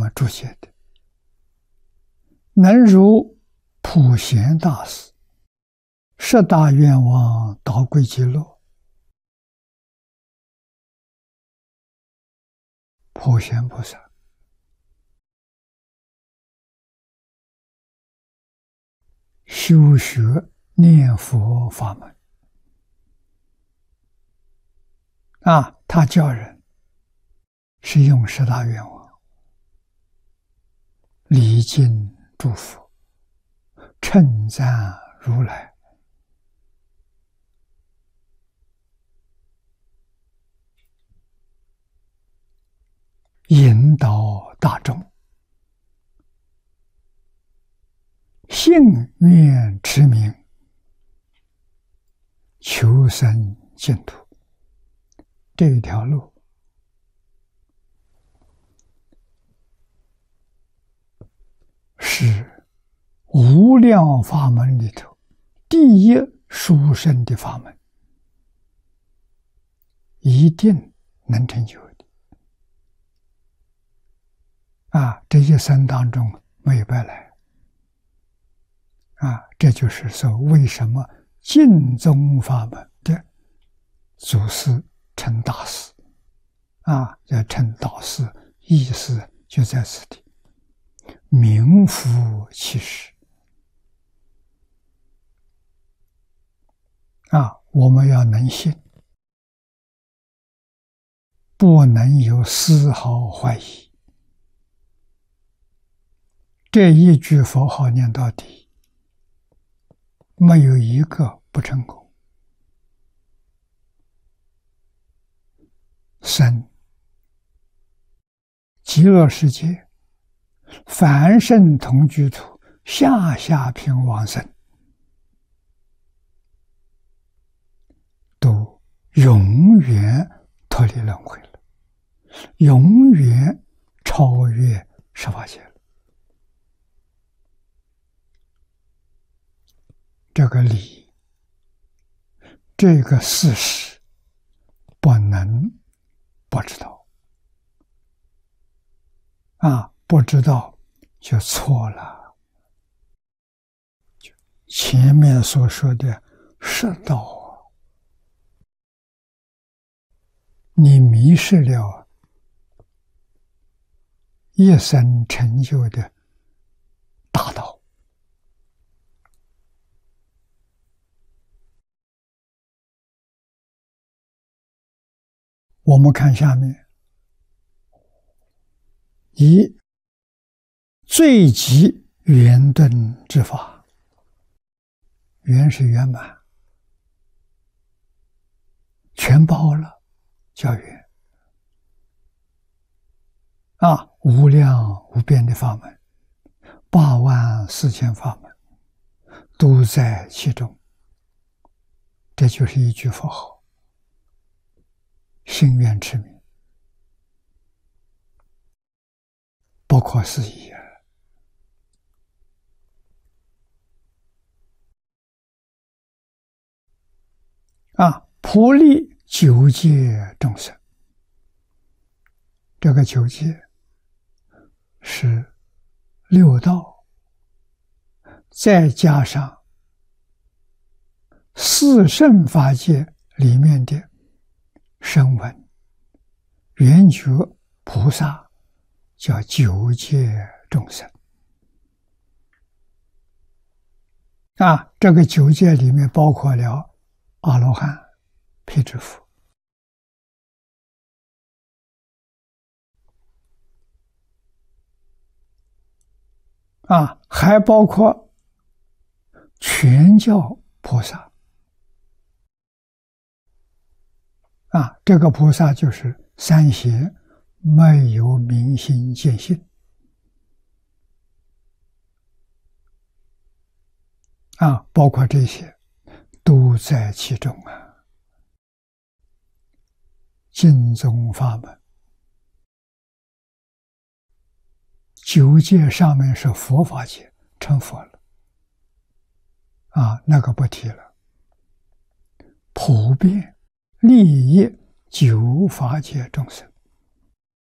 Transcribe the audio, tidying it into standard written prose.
么注解的。能如普贤大师、十大愿望导归极乐，普贤菩萨修学念佛法门他教人是用十大愿望礼敬诸佛，称赞如来，引导大众信愿持名，求生净土。这一条路是无量法门里头第一殊胜的法门，一定能成就的这一生当中没有白来这就是说为什么净宗法门的祖师称大师要称导师，意思就在此地，名副其实我们要能信，不能有丝毫怀疑。这一句佛号念到底，没有一个不成功。生极乐世界，凡圣同居土，下下品往生，都永远脱离轮回了，永远超越十法界了。这个理，这个事实，不能不知道不知道就错了。前面所说的失道你迷失了一生成就的大道。我们看下面，以最极圆顿之法，圆是圆满，全包了，叫圆无量无边的法门84000法门都在其中。这就是一句佛号，信愿持名，不可思议普利九界众生。这个九界是六道，再加上四圣法界里面的声闻、缘觉、菩萨，叫九界众生这个九界里面包括了阿罗汉、辟支佛还包括全教菩萨这个菩萨就是三贤，没有明心见性包括这些都在其中净宗法门九界上面是佛法界，成佛了那个不提了，普遍利益九法界众生